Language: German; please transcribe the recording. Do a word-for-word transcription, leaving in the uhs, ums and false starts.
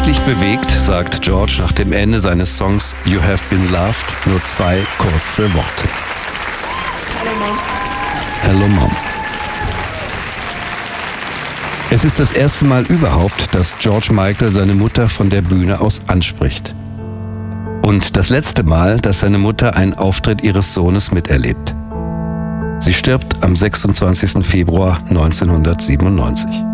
Sichtlich bewegt sagt George nach dem Ende seines Songs You Have Been Loved nur zwei kurze Worte. Hello Mom. Hello Mom. Es ist das erste Mal überhaupt, dass George Michael seine Mutter von der Bühne aus anspricht. Und das letzte Mal, dass seine Mutter einen Auftritt ihres Sohnes miterlebt. Sie stirbt am sechsundzwanzigsten Februar neunzehnhundertsiebenundneunzig.